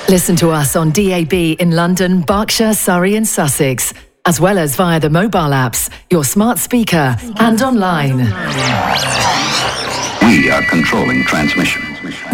Listen to us on DAB in London, Berkshire, Surrey and Sussex, as well as via the mobile apps, your smart speaker and online. We are controlling transmission.